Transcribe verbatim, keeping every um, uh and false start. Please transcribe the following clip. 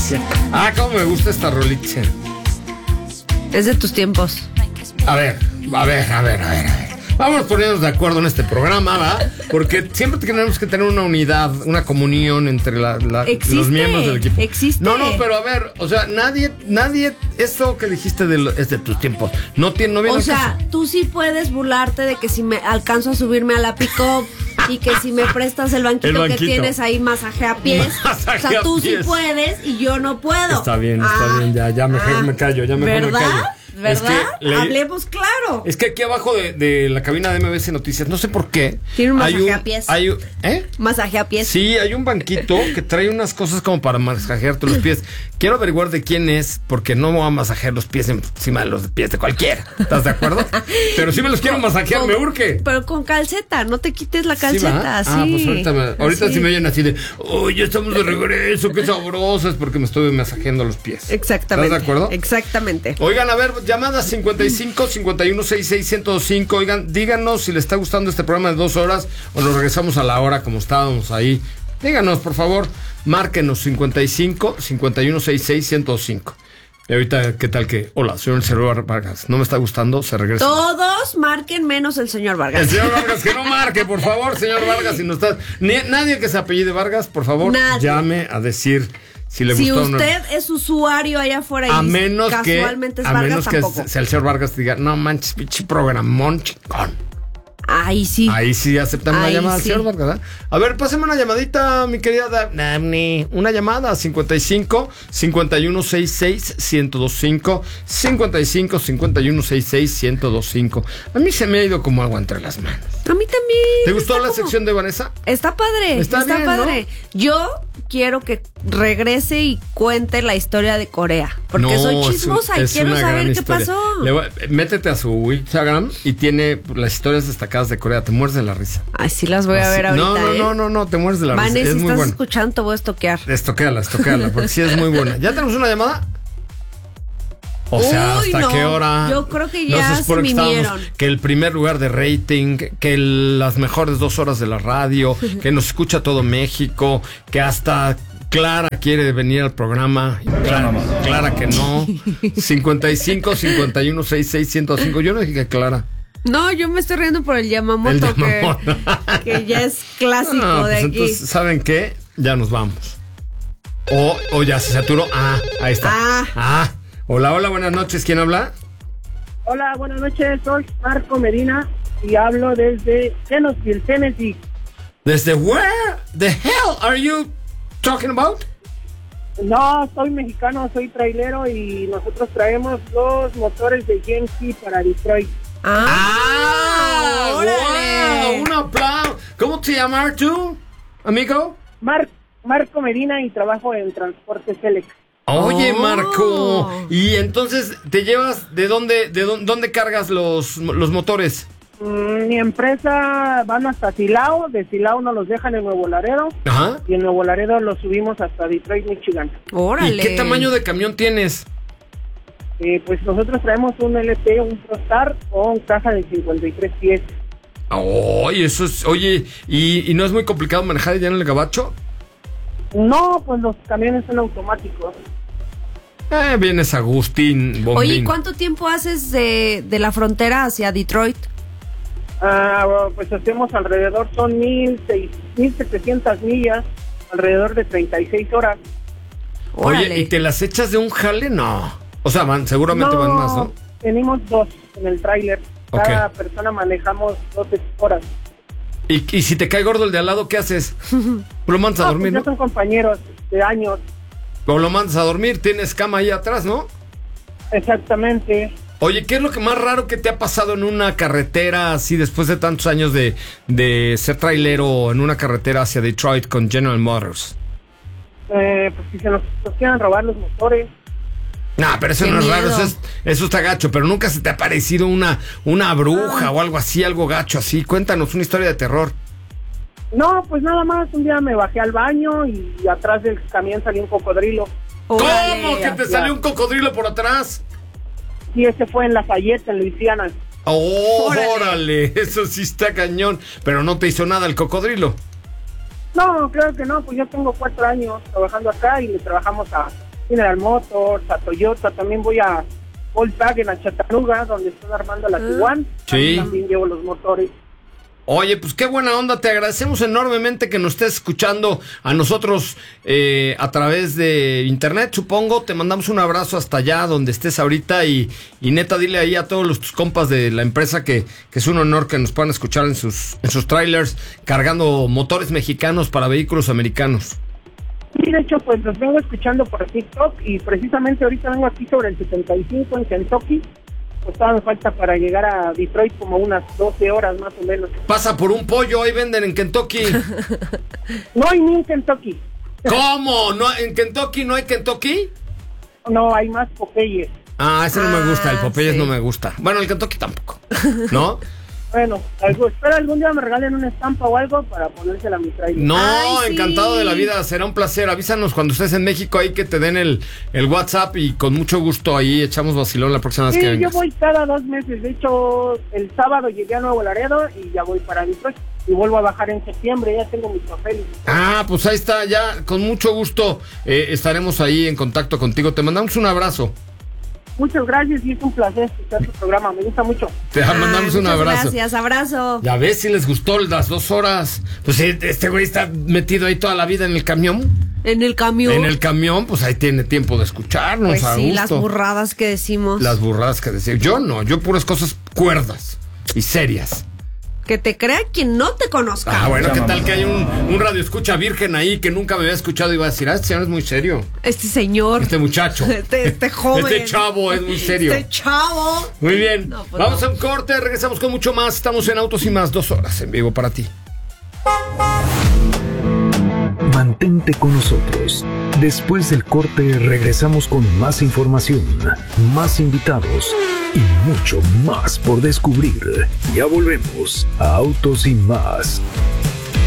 delicia. Ah, cómo me gusta esta rolita. Es de tus tiempos. A ver, a ver, a ver, a ver, a ver. Vamos a ponernos de acuerdo en este programa, ¿va? Porque siempre tenemos que tener una unidad, una comunión entre la, la, existe, los miembros del equipo. Existe. No, no, pero a ver, o sea, nadie, nadie, esto que dijiste de lo, es de tus tiempos. No tiene, no viene. O sea, caso. Tú sí puedes burlarte de que si me alcanzo a subirme a la pick-up y que si me prestas el banquito, el banquito. que tienes ahí masaje a pies. Masaje o sea, tú sí puedes y yo no puedo. Está bien, ah, está bien, ya, ya mejor ah, me callo, ya mejor ¿verdad? me callo. ¿Verdad? Es que le... Hablemos claro. Es que aquí abajo de, de la cabina de M B S Noticias, no sé por qué. Tiene un masaje hay un, a pies. Hay un, ¿eh? Masaje a pies. Sí, hay un banquito que trae unas cosas como para masajearte los pies. Quiero averiguar de quién es, porque no me voy a masajear los pies encima de los pies de cualquiera. ¿Estás de acuerdo? Pero sí me los quiero masajear, con, me urge. Pero con calceta, no te quites la calceta. Sí, sí. Ah, pues ahorita, me, ahorita sí. sí me oyen así de, oh, ya estamos de regreso, qué sabroso. Es porque me estoy masajeando los pies. Exactamente. ¿Estás de acuerdo? Exactamente. Oigan, a ver, llamada cincuenta y cinco, cincuenta y uno, sesenta y seis, ciento cinco. Oigan, díganos si les está gustando este programa de dos horas o nos regresamos a la hora como estábamos ahí. Díganos, por favor, márquenos cincuenta y cinco, cincuenta y uno, sesenta y seis, ciento cinco. Y ahorita, ¿qué tal que? Hola, soy el señor Vargas. No me está gustando, se regresa. Todos marquen menos el señor Vargas. El señor Vargas, que no marque, por favor, señor Vargas. Si no está, ni, nadie que se apellide Vargas, por favor, nadie. Llame a decir si le si gustó usted o no. Es usuario allá afuera y a menos casualmente que, es Vargas, a menos tampoco. que sea el señor Vargas diga, no manches, pinche programón chingón. Ahí sí. Ahí sí aceptan una Ahí llamada sí. al señor Vargas, ¿verdad? A ver, pásame una llamadita, mi querida Dani. Una llamada, cincuenta y cinco, cincuenta y uno, sesenta y seis, ciento veinticinco. cincuenta y cinco, cincuenta y uno, sesenta y seis, ciento veinticinco. A mí se me ha ido como agua entre las manos. A mí también. ¿Te gustó la como... sección de Vanessa? Está padre. Está, está bien, padre. ¿No? Yo quiero que regrese y cuente la historia de Corea. Porque no, soy chismosa y quiero saber qué historia. pasó. Le voy, métete a su Instagram y tiene las historias destacadas de Corea. Te mueres de la risa. Ay, sí las voy a ver ahorita. No, no, ¿eh? no, no, no, te mueres de la Vanessa, risa. Es si muy estás buena. escuchando, te voy a estoquear. Estoquéala, estoquéala, porque sí es muy buena. ¿Ya tenemos una llamada? O sea, Uy, ¿hasta no, qué hora? Yo creo que ya no sé se mimieron. Que el primer lugar de rating, que el, las mejores dos horas de la radio, que nos escucha todo México, que hasta Clara quiere venir al programa. Clara, Clara que no. cincuenta y cinco, cincuenta y uno, sesenta y seis, ciento cinco. Yo no dije que Clara. No, yo me estoy riendo por el Yamamoto, el Yamamoto. Que, que ya es clásico no, de pues aquí. Entonces, ¿saben qué? Ya nos vamos. O, o ya se saturó. Ah, ahí está. Ah. ah. Hola, hola, buenas noches. ¿Quién habla? Hola, buenas noches. Soy Marco Medina y hablo desde Tennessee, Tennessee. ¿Desde where the hell are you talking about? No, soy mexicano, soy trailero y nosotros traemos los motores de G M C para Detroit. ¡Ah! ah ¡Wow! ¡Un aplauso! ¿Cómo te llamas tú, amigo? Mar- Marco Medina y trabajo en Transporte Select. Oye, oh. Marco, y entonces te llevas, ¿de dónde, de dónde, dónde cargas los, los motores? Mm, mi empresa van hasta Silao, de Silao nos los dejan en Nuevo Laredo. Ajá. Y en Nuevo Laredo los subimos hasta Detroit, Michigan. ¡Órale! ¿Y qué tamaño de camión tienes? Eh, pues nosotros traemos un L T, un ProStar con caja de cincuenta y tres pies. Oye, eso es, oye, ¿y, ¿y no es muy complicado manejar ya en el gabacho? No, pues los camiones son automáticos. Eh, vienes Agustín, bombín. Oye, ¿cuánto tiempo haces de, de la frontera hacia Detroit? Ah, bueno, pues hacemos alrededor, son mil setecientas millas, alrededor de treinta y seis horas. Órale. Oye, ¿y te las echas de un jale? No. O sea, van, seguramente no, van más, ¿no? Tenemos dos en el tráiler. Cada okay. persona manejamos doce horas. ¿Y, y si te cae gordo el de al lado, qué haces? ¿Lo mandas no, a dormir, pues ya no? son compañeros de años. O lo mandas a dormir, tienes cama ahí atrás, ¿no? Exactamente. Oye, ¿qué es lo que más raro que te ha pasado en una carretera así después de tantos años de, de ser trailero en una carretera hacia Detroit con General Motors? Eh, pues si se nos, nos quieran robar los motores. No, pero eso Qué no es miedo. raro, eso, es, eso está gacho, pero nunca se te ha parecido una, una bruja ah. o algo así, algo gacho así. Cuéntanos una historia de terror. No, pues nada más, un día me bajé al baño y atrás del camión salió un cocodrilo. Órale, ¿cómo que te salió un cocodrilo por atrás? Sí, ese fue en Lafayette, en Luisiana. Oh, órale. órale, eso sí está cañón, pero no te hizo nada el cocodrilo. No, creo que no, pues yo tengo cuatro años trabajando acá y le trabajamos a General Motors, a Toyota, también voy a Volkswagen, a Chattanooga, donde están armando la Tiguan. Sí. También llevo los motores. Oye, pues qué buena onda, te agradecemos enormemente que nos estés escuchando a nosotros eh, a través de internet, supongo. Te mandamos un abrazo hasta allá donde estés ahorita y, y neta, dile ahí a todos los tus compas de la empresa que, que es un honor que nos puedan escuchar en sus, en sus trailers cargando motores mexicanos para vehículos americanos. Sí, de hecho, pues los vengo escuchando por TikTok y precisamente ahorita vengo aquí sobre el setenta y cinco en Kentucky. Pues todavía me falta para llegar a Detroit como unas doce horas más o menos. Pasa por un pollo, ahí venden en Kentucky. No hay ni en Kentucky. ¿Cómo? ¿No, ¿En Kentucky no hay Kentucky? No, hay más Popeyes. Ah, ese no me gusta, el Popeyes sí. no me gusta. Bueno, el Kentucky tampoco, ¿no? Bueno, algo, espero algún día me regalen una estampa o algo para ponérsela a mi trailer. No, Ay, sí. encantado de la vida, será un placer. Avísanos cuando estés en México ahí que te den el, el WhatsApp y con mucho gusto ahí echamos vacilón la próxima vez Sí, que yo vengas. voy cada dos meses. De hecho, el sábado llegué a Nuevo Laredo y ya voy para Detroit. Y vuelvo a bajar en septiembre, ya tengo mis papeles. Ah, pues ahí está, ya con mucho gusto eh, estaremos ahí en contacto contigo. Te mandamos un abrazo. Muchas gracias y es un placer escuchar tu programa, me gusta mucho. Te mandamos Ay, un muchas abrazo. Gracias, abrazo. Ya ves si les gustó las dos horas. Pues eh, este güey está metido ahí toda la vida en el camión. En el camión. En el camión, pues ahí tiene tiempo de escucharnos Pues a sí, gusto. las burradas que decimos. Las burradas que decía. Yo no, yo puras cosas cuerdas y serias. Que te crea quien no te conozca. Ah, bueno, ¿qué tal que hay un, un radio escucha virgen ahí que nunca me había escuchado y va a decir, ah, este señor es muy serio. Este señor. Este muchacho. Este, este joven. Este chavo es muy serio. Este chavo. Muy bien. No, pues Vamos no. a un corte, regresamos con mucho más. Estamos en Autos y Más, dos horas en vivo para ti. Mantente con nosotros. Después del corte regresamos con más información, más invitados y mucho más por descubrir. Ya volvemos a Autos y Más.